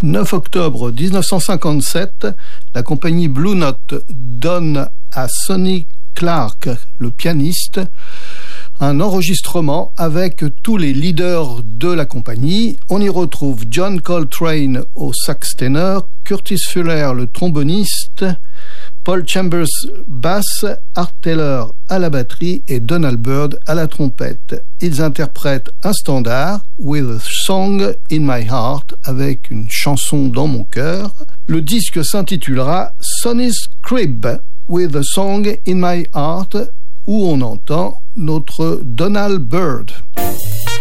9 octobre 1957, la compagnie Blue Note donne à Sonny Clark, le pianiste, un enregistrement avec tous les leaders de la compagnie. On y retrouve John Coltrane au sax ténor, Curtis Fuller le tromboniste, Paul Chambers basse, Art Taylor à la batterie et Donald Byrd à la trompette. Ils interprètent un standard, With a Song in My Heart, avec une chanson dans mon cœur. Le disque s'intitulera Sonny's Crib, With a Song in My Heart, où on entend notre Donald Byrd.